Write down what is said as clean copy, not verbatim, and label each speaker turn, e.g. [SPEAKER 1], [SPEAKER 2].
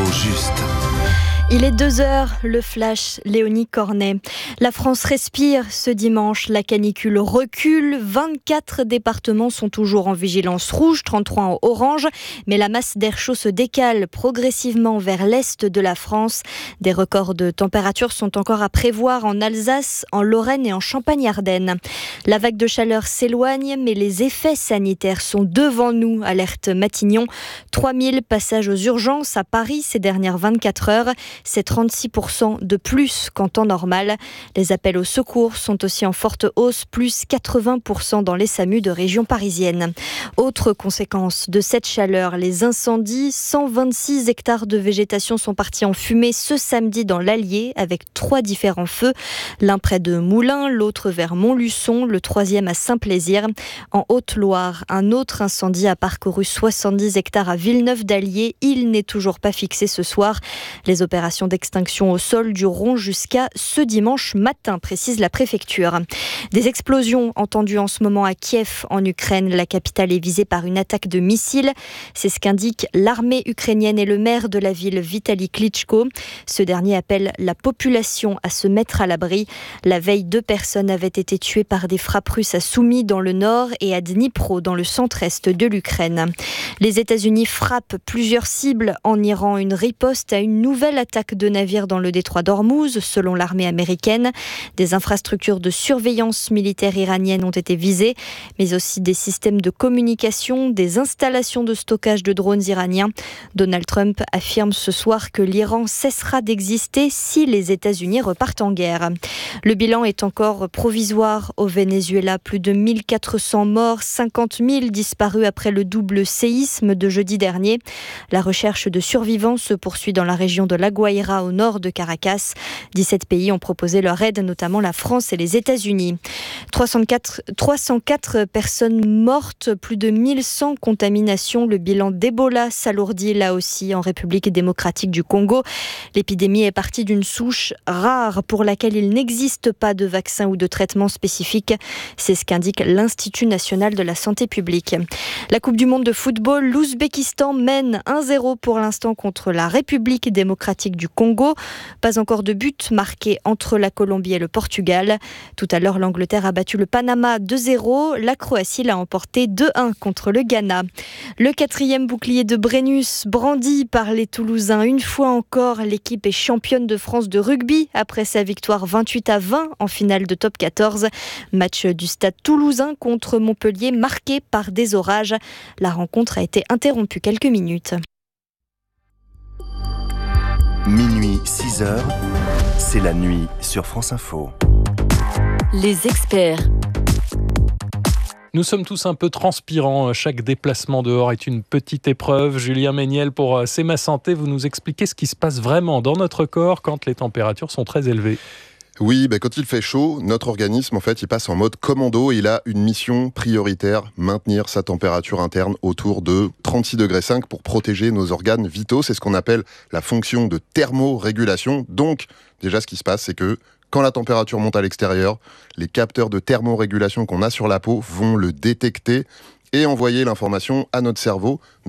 [SPEAKER 1] juste.
[SPEAKER 2] Il est 2h, le flash, Léonie Cornet. La France respire ce dimanche, la canicule recule. 24 départements sont toujours en vigilance rouge, 33 en orange. Mais la masse d'air chaud se décale progressivement vers l'est de la France. Des records de température sont encore à prévoir en Alsace, en Lorraine et en Champagne-Ardenne. La vague de chaleur s'éloigne, mais les effets sanitaires sont devant nous, alerte Matignon. 3000 passages aux urgences à Paris ces dernières 24 heures. C'est 36% de plus qu'en temps normal. Les appels au secours sont aussi en forte hausse, plus 80% dans les SAMU de région parisienne. Autre conséquence de cette chaleur, les incendies. 126 hectares de végétation sont partis en fumée ce samedi dans l'Allier avec 3 différents feux. L'un près de Moulins, l'autre vers Montluçon, le troisième à Saint-Plaisir. En Haute-Loire, un autre incendie a parcouru 70 hectares à Villeneuve-d'Allier. Il n'est toujours pas fixé ce soir. Les opérations d'extinction au sol dureront jusqu'à ce dimanche matin, précise la préfecture. Des explosions entendues en ce moment à Kiev, en Ukraine. La capitale est visée par une attaque de missiles. C'est ce qu'indique l'armée ukrainienne et le maire de la ville, Vitali Klitschko. Ce dernier appelle la population à se mettre à l'abri. La veille, 2 personnes avaient été tuées par des frappes russes à Soumy dans le nord et à Dnipro dans le centre-est de l'Ukraine. Les États-Unis frappent plusieurs cibles en Iran. Une riposte à une nouvelle attaque de navires dans le détroit d'Ormuz, selon l'armée américaine. Des infrastructures de surveillance militaire iranienne ont été visées, mais aussi des systèmes de communication, des installations de stockage de drones iraniens. Donald Trump affirme ce soir que l'Iran cessera d'exister si les États-Unis repartent en guerre. Le bilan est encore provisoire au Venezuela. Plus de 1400 morts, 50 000 disparus après le double séisme de jeudi dernier. La recherche de survivants se poursuit dans la région de La Guaira, au nord de Caracas. 17 pays ont proposé leur aide, notamment la France et les États-Unis. 304 personnes mortes, plus de 1100 contaminations. Le bilan d'Ebola s'alourdit là aussi en République démocratique du Congo. L'épidémie est partie d'une souche rare pour laquelle il n'existe pas de vaccin ou de traitement spécifique. C'est ce qu'indique l'Institut national de la santé publique. La Coupe du monde de football, l'Ouzbékistan mène 1-0 pour l'instant contre la République démocratique du Congo. Pas encore de but marqué entre la Colombie et le Portugal. Tout à l'heure, l'Angleterre a battu le Panama 2-0. La Croatie l'a emporté 2-1 contre le Ghana. Le 4e bouclier de Brennus brandi par les Toulousains. Une fois encore, l'équipe est championne de France de rugby après sa victoire 28-20 en finale de top 14. Match du stade toulousain contre Montpellier marqué par des orages. La rencontre a été interrompue quelques minutes.
[SPEAKER 1] Minuit 6h, c'est la nuit sur France Info.
[SPEAKER 3] Les experts.
[SPEAKER 4] Nous sommes tous un peu transpirants. Chaque déplacement dehors est une petite épreuve. Julien Méniel, pour C'est ma santé, vous nous expliquez ce qui se passe vraiment dans notre corps quand les températures sont très élevées.
[SPEAKER 5] Oui, quand il fait chaud, notre organisme, il passe en mode commando et il a une mission prioritaire, maintenir sa température interne autour de 36,5 degrés pour protéger nos organes vitaux. C'est ce qu'on appelle la fonction de thermorégulation. Donc, déjà, ce qui se passe, c'est que quand la température monte à l'extérieur, les capteurs de thermorégulation qu'on a sur la peau vont le détecter et envoyer l'information à notre cerveau.